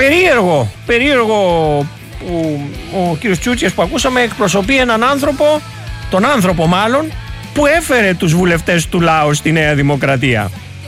περίεργο που ο κύριος Τσούτσιας που ακούσαμε εκπροσωπεί έναν άνθρωπο, τον άνθρωπο μάλλον, που έφερε τους βουλευτές του λαού στη Νέα Δημοκρατία.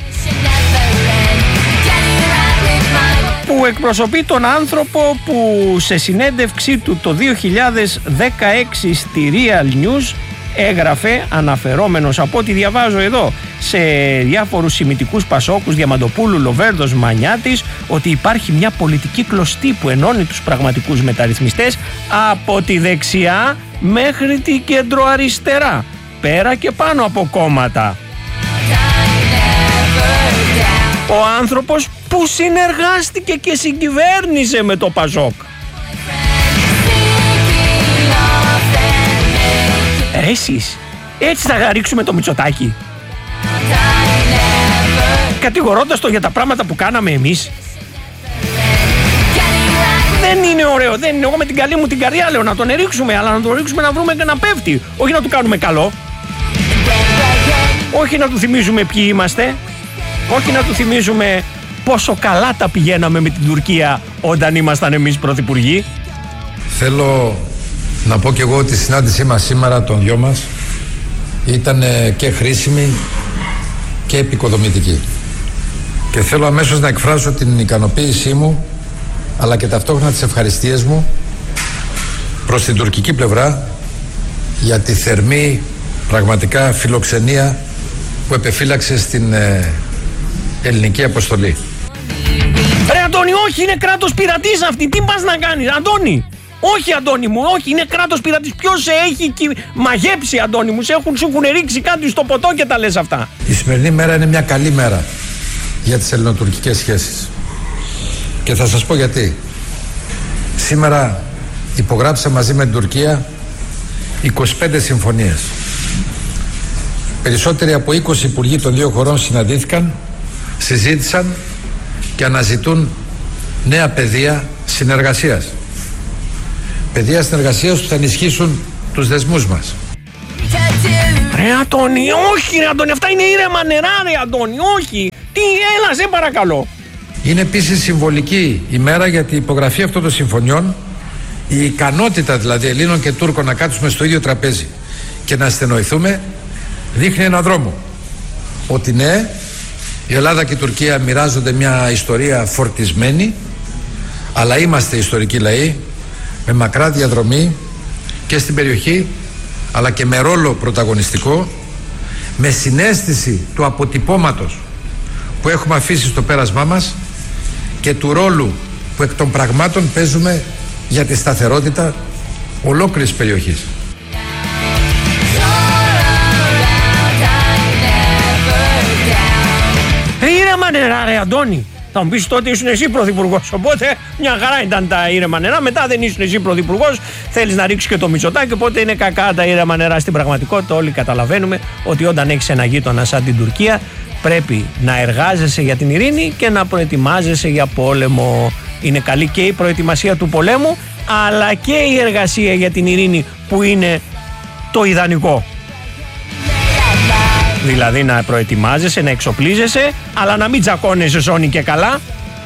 Που εκπροσωπεί τον άνθρωπο που σε συνέντευξή του το 2016 στη Real News έγραφε, αναφερόμενος από ό,τι διαβάζω εδώ σε διάφορους σημιτικούς Πασόκους, Διαμαντοπούλου, Λοβέρδος, Μανιάτης, ότι υπάρχει μια πολιτική κλωστή που ενώνει τους πραγματικούς μεταρρυθμιστές από τη δεξιά μέχρι τη κεντροαριστερά, πέρα και πάνω από κόμματα. Ο άνθρωπος που συνεργάστηκε και συγκυβέρνησε με το Πασόκ. Εσείς, έτσι θα ρίξουμε το Μητσοτάκη, κατηγορώντας το για τα πράγματα που κάναμε εμείς? Δεν είναι ωραίο, δεν είναι. Εγώ με την καλή μου την καρδιά λέω να τον ρίξουμε, αλλά να τον ρίξουμε να βρούμε και να πέφτει. Όχι να του κάνουμε καλό. Όχι να του θυμίζουμε ποιοι είμαστε. Όχι να του θυμίζουμε πόσο καλά τα πηγαίναμε με την Τουρκία όταν ήμασταν εμείς πρωθυπουργοί. Θέλω να πω και εγώ ότι η συνάντησή μας σήμερα των δυο μας ήταν και χρήσιμη και επικοδομητική. Και θέλω αμέσως να εκφράσω την ικανοποίησή μου, αλλά και ταυτόχρονα τις ευχαριστίες μου προς την τουρκική πλευρά για τη θερμή πραγματικά φιλοξενία που επεφύλαξε στην ελληνική αποστολή. Ρε Αντώνη, όχι, είναι κράτος πειρατής αυτή. Τι πας να κάνεις, Αντώνη? Όχι, Αντώνη μου, όχι, είναι κράτος πειρατής. Ποιος σε έχει μαγέψει, Αντώνη μου? Σου έχουν ρίξει κάτι στο ποτό και τα λες αυτά. Η σημερινή μέρα είναι μια καλή μέρα για τις ελληνοτουρκικές σχέσεις. Και θα σας πω γιατί. Σήμερα υπογράψα μαζί με την Τουρκία 25 συμφωνίες. Περισσότεροι από 20 υπουργοί των δύο χωρών συναντήθηκαν, συζήτησαν και αναζητούν νέα πεδία συνεργασίας. Πεδία συνεργασίας που θα ενισχύσουν τους δεσμούς μας. Ρε Αντώνη, όχι ρε Αντώνη, αυτά είναι ήρεμα νερά ρε Αντώνη, όχι. Τι, έλα σε παρακαλώ. Είναι επίσης συμβολική ημέρα για την υπογραφή αυτών των συμφωνιών. Η ικανότητα δηλαδή Ελλήνων και Τούρκων να κάτσουμε στο ίδιο τραπέζι και να στενοηθούμε δείχνει έναν δρόμο. Ότι ναι, η Ελλάδα και η Τουρκία μοιράζονται μια ιστορία φορτισμένη, αλλά είμαστε ιστορικοί λαοί με μακρά διαδρομή και στην περιοχή, αλλά και με ρόλο πρωταγωνιστικό, με συναίσθηση του αποτυπώματος που έχουμε αφήσει στο πέρασμά μας και του ρόλου που εκ των πραγμάτων παίζουμε για τη σταθερότητα ολόκληρης περιοχής. Ήρεμα νερά ρε Αντώνη. Θα μου πεις τότε ήσουν εσύ πρωθυπουργός, οπότε μια χαρά ήταν τα ήρεμα νερά. Μετά δεν ήσουν εσύ πρωθυπουργός, θέλεις να ρίξεις και το Μητσοτάκη, οπότε είναι κακά τα ήρεμα νερά. Στην πραγματικότητα όλοι καταλαβαίνουμε ότι όταν έχεις ένα γείτονα σαν την Τουρκία πρέπει να εργάζεσαι για την ειρήνη και να προετοιμάζεσαι για πόλεμο. Είναι καλή και η προετοιμασία του πολέμου, αλλά και η εργασία για την ειρήνη που είναι το ιδανικό. Δηλαδή να προετοιμάζεσαι, να εξοπλίζεσαι, αλλά να μην τζακώνεσαι σώνει και καλά.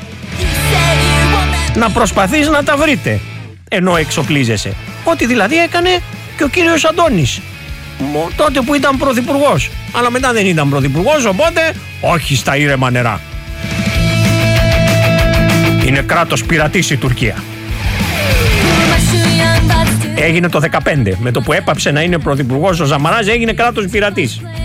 Να προσπαθείς να τα βρείτε ενώ εξοπλίζεσαι. Ό,τι δηλαδή έκανε και ο κύριος Αντώνης τότε που ήταν πρωθυπουργός. Αλλά μετά δεν ήταν πρωθυπουργός, οπότε όχι στα ήρεμα νερά. Είναι κράτος πειρατής η Τουρκία. Έγινε το 2015. Με το που έπαψε να είναι πρωθυπουργός ο Σαμαράς έγινε κράτος πειρατής.